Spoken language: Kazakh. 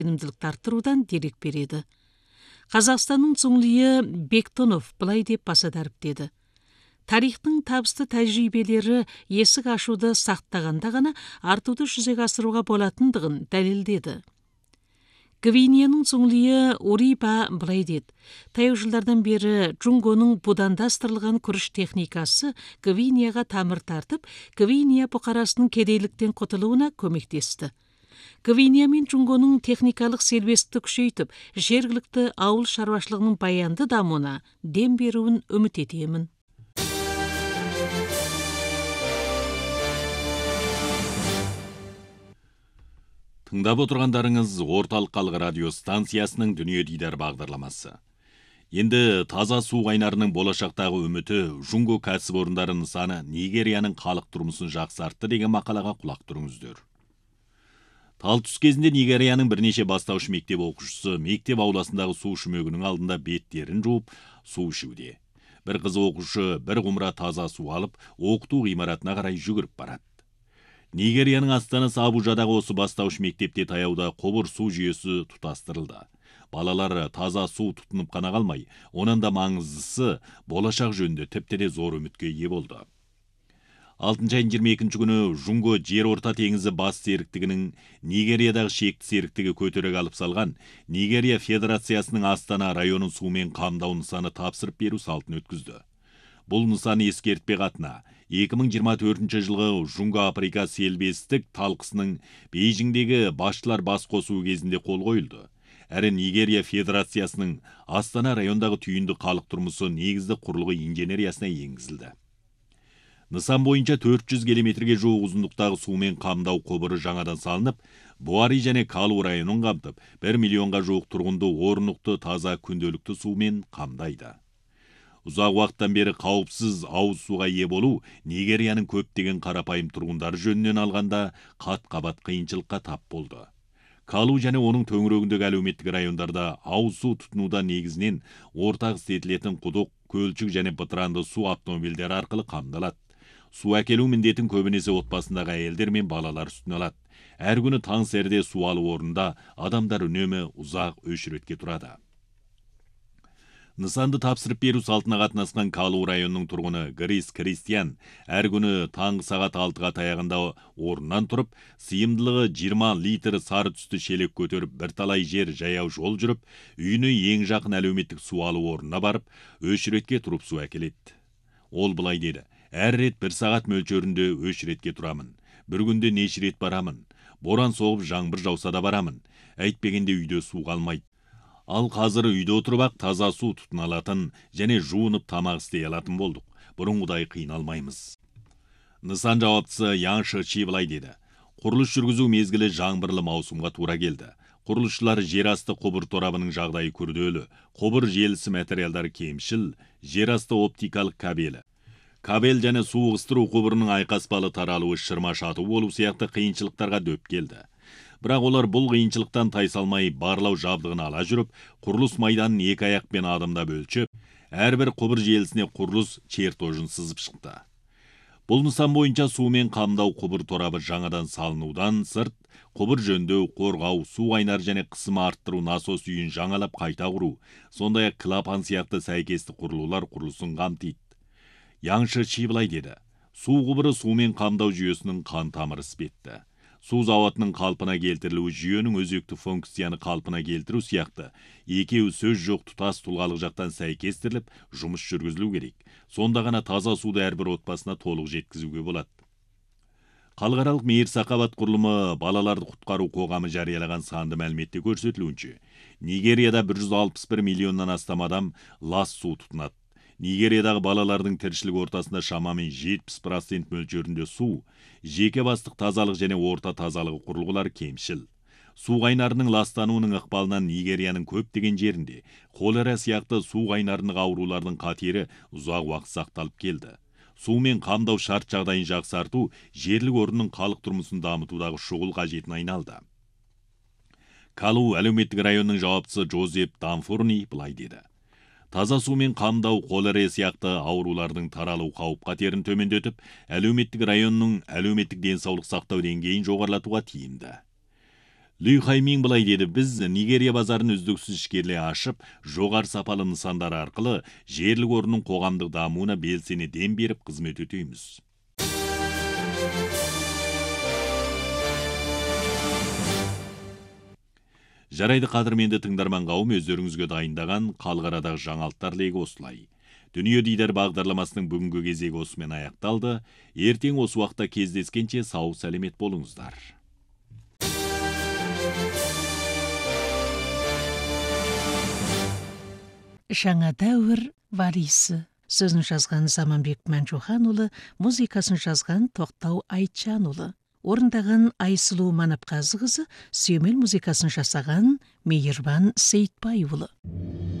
сенімділікті арттырудан дерек береді. Қазақстанның Цуңлийі Бектонов былай деп баса дәріптеді. Тарихтың табысты тәжірибелері есік ашуды сақтағанда ғана артуды жүзеге асыруға болатындығын дәлелдеді. Гвинеяның Цуңлийі Урипа былай деді. Таяу жылдардан бері Джунгоның будандастырылған күріш техникасы Гвинеяға тамыр тартып, Гвинея бұқарасының кедейліктен құтылуына көмектесті. Гвинея мен Джунгоның техникалық сербестікті күшейтіп, жергілікті ауыл шаруашылығының баянды дамуына дем беруін үміт етемін. Тыңдап отырғандарыңыз орталық халық радио станциясының Дүние Дидар бағдарламасы. Енді таза су қайнарының болашақтағы үміті Джунго кәсіпорындары нысаны Нигерияның халық тұрмысын жақсартты деген мақалаға құлақ тұрыңыздар. Тал түс кезінде Нигерияның бірнеше бастауыш мектеп оқушысы мектеп ауласындағы су шүмегінің алдында беттерін жуып су ішуде. Бір қыз оқушы бір құмыра таза су алып, оқыту ғимаратына қарай жүгіріп барады. Нигерияның астанасы Абуджадағы осы бастауыш мектепте таяуда құбыр су жүйесі тұтастырылды. Балалар таза су тұтынып қана қалмай, онан да маңыздысы болашақ жөнінде тіпті де зор үмітке ие болды. 6 айдың 22 күні Джунго жер орта теңізі бас серіктігінің Нигериядағы шекті серіктігі көтерек алып салған Нигерия Федерациясының Астана районын сумен қамдау нысаны тапсырып беру салтын өткізді. Бұл нысан ескертпе қатына 2024 жылғы Джунго Африка селбестік талқысының Бейжіңдегі басшылар бас қосуы кезінде қол қойылды. Әрі Нигерия Федерациясының Астана райондағы түйінді халық тұрмысы негізді құрылғы инженериясына енгізілді. Нысан бойынша 400 километрге жуық ұзындықтағы сумен қамдау құбыры жаңадан салынып, Буари және Калу районын қамтып, 1 миллионға жуық тұрғынды орнықты таза күнделікті сумен қамдайды. Ұзақ уақыттан бері қауіпсіз ауыз суға ие болу Нигерияның көптеген қарапайым тұрғындары жөнінен алғанда қат-қабат қиыншылыққа тап болды. Калу және оның төңірегіндегі әлеуметтік райондарда ауыз су тұтынуда негізінен ортақ істетілетін құдық, көлчік және бытыранды су автомобильдері арқылы қамдалады. Су әкелу міндетін көбінесе отбасындағы әйелдер мен балалар үстіне алады. Әр күні таң сәріде су алу орнында адамдар үнемі ұзақ өшіретке тұрады. Нысанды тапсырып беру салтына қатынасқан Калу районының тұрғыны Грис Кристиан әр күні таңғы сағат 6-ға таяғында орнынан тұрып, сыйымдылығы 20 литр сары түсті шелек көтеріп, бірталай жер жаяу жол жүріп, үйіне ең жақын әлеуметтік су алу орнына барып, өшіретке тұрып су әкеледі. Ол былай деді: әр рет 1 сағат мөлшерінде өшіретке тұрамын. Бір күнде неше рет барамын. Боран соғып жаңбыр жауса да барамын. Әйтпегенде үйде су қалмайды. Ал қазір үйде отырып таза су тұтына алатын және жуынып тамақ істей алатын болдық. Бұрынғыдай қиналмаймыз. Нысан жауаптысы Яншы Чи былай деді: құрылыс жүргізу мезгілі жаңбырлы маусымға тура келді. Құрылысшылар жерасты құбыр торабының жағдайы күрделі, құбыр желісі материалдары кемшіл, жерасты оптикалық кабелі, кабель және су ығыстыру құбырының айқаспалы таралуы шырма шату болу сияқты қиыншылықтарға дөп келді. Бірақ олар бұл қиыншылықтан тайсалмай барлау жабдығын ала жүріп, құрылыс майданын 2 аяқпен адымдап өлшеп, әрбір құбыр желісіне құрылыс чертожын сызып шықты. Бұл нысан бойынша сумен қамдау құбыр торабы жаңадан салынудан сырт, құбыр жөндеу, қорғау, су қайнар және қысымы арттыру насос үйін жаңалап қайта құру, сондай-ақ клапан сияқты сәйкесті құрылулар құрылысын қамтиды. Яншы Чи былай деді: су құбыры сумен қамдау жүйесінің қан тамыры іспетті. Су зауытының қалпына келтірілуі жүйенің өзекті функцияны қалпына келтіру сияқты екеуі сөз жоқ тұтас тұлғалық жақтан сәйкестіріліп жұмыс жүргізілу керек. Сонда ғана таза суды әрбір отбасына толық жеткізуге болады. Халықаралық мейірсақабат құрылымы балаларды құтқару қоғамы жариялаған санды мәліметте көрсетілуінше, Нигерияда 161 миллионнан астам адам лас су тұтынады. Нигериядағы балалардың тіршілік ортасында шамамен 70% мөлшерінде су, жеке бастық тазалық және орта тазалығы құрылғылар кемшіл. Су қайнарының ластануының ықпалынан Нигерияның көптеген жерінде холера сияқты су қайнарының аурулардың қатері ұзақ уақыт сақталып келді. Сумен қамдау шарт жағдайын жақсарту жерлік орынның халық тұрмысын дамытудағы шұғыл қажетін айналды. Калу әлеуметтік районның жауаптысы Джозеф Дамфурни былай деді: таза сумен қамдау холера сияқты аурулардың таралу қауіп қатерін төмендетіп, әлеуметтік районның әлеуметтік денсаулық сақтау деңгейін жоғарлатуға тиімді. Лүй Хаймин былай деді: біз Нигерия базарын үздіксіз ішкерлей ашып, жоғары сапалы нысандар арқылы жерлік орынның қоғамдық дамуына белсене дем беріп қызмет өтейміз. Жарайды, қадірменді тыңдарман қауым, өздеріңізге дайындаған қалғарадағы жаңалықтар легі осылай. Дүние Дидар бағдарламасының бүгінгі кезегі осымен аяқталды. Ертең осы уақытта кездескенше сау сәлемет болыңыздар. Жаңа дәуір варисі. Сөзін жазған Заманбек Мәнжуханұлы, музыкасын жазған Тоқтау Айтжанұлы. Орындаған Айсұлу Манапқазықызы, сүйемел музыкасын жасаған Мейірбан Сейтбайұлы.